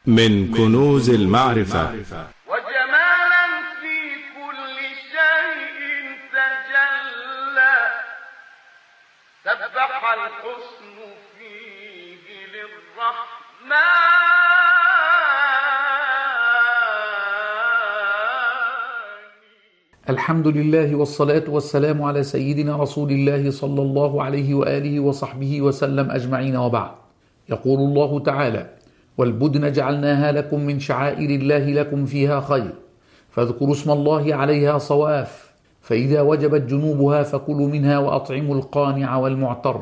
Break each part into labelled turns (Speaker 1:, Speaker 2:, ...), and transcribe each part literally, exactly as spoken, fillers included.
Speaker 1: من كنوز المعرفة
Speaker 2: وجمالا في كل شيء تجلى، سبح الحسن فيه للرحمن.
Speaker 3: الحمد لله والصلاة والسلام على سيدنا رسول الله صلى الله عليه وآله وصحبه وسلم أجمعين، وبعد. يقول الله تعالى: والبدن جعلناها لكم من شعائر الله لكم فيها خير فاذكروا اسم الله عليها صواف، فإذا وجبت جنوبها فكلوا منها وأطعموا القانع والمعتر،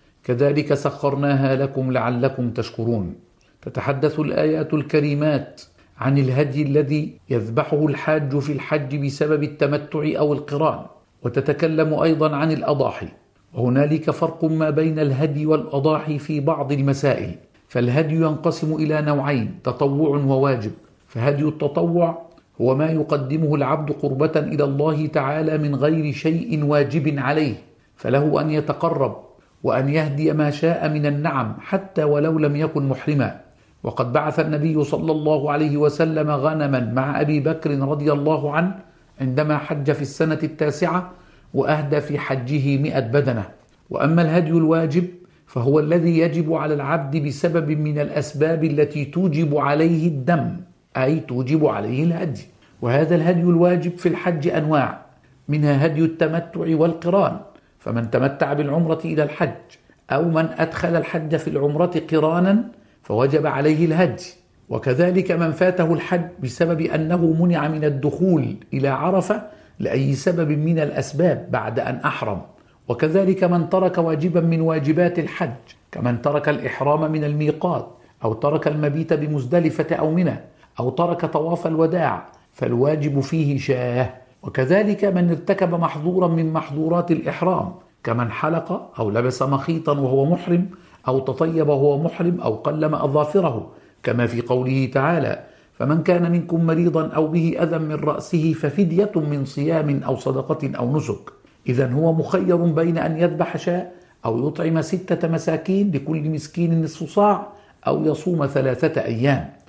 Speaker 3: كذلك سخرناها لكم لعلكم تشكرون. تتحدث الآيات الكريمات عن الهدي الذي يذبحه الحاج في الحج بسبب التمتع أو القران، وتتكلم أيضا عن الأضاحي، وهنالك فرق ما بين الهدي والأضاحي في بعض المسائل. فالهدي ينقسم إلى نوعين: تطوع وواجب. فهدي التطوع هو ما يقدمه العبد قربة إلى الله تعالى من غير شيء واجب عليه، فله أن يتقرب وأن يهدي ما شاء من النعم حتى ولو لم يكن محرما. وقد بعث النبي صلى الله عليه وسلم غنما مع أبي بكر رضي الله عنه عندما حج في السنة التاسعة، وأهدى في حجه مئة بدنة. وأما الهدي الواجب فهو الذي يجب على العبد بسبب من الأسباب التي توجب عليه الدم، أي توجب عليه الهدي. وهذا الهدي الواجب في الحج أنواع، منها هدي التمتع والقران، فمن تمتع بالعمرة إلى الحج أو من أدخل الحج في العمرة قرانا فوجب عليه الهدي. وكذلك من فاته الحج بسبب أنه منع من الدخول إلى عرفة لأي سبب من الأسباب بعد أن أحرم. وكذلك من ترك واجبا من واجبات الحج، كمن ترك الإحرام من الميقات، أو ترك المبيت بمزدلفة أو منى، أو ترك طواف الوداع، فالواجب فيه شاه. وكذلك من ارتكب محظورا من محظورات الإحرام، كمن حلق أو لبس مخيطا وهو محرم، أو تطيب وهو محرم، أو قلم أظافره، كما في قوله تعالى: فمن كان منكم مريضا أو به أذى من رأسه ففدية من صيام أو صدقة أو نسك. إذن هو مخير بين أن يذبح شاة أو يطعم ستة مساكين لكل مسكين نصف صاع أو يصوم ثلاثة أيام.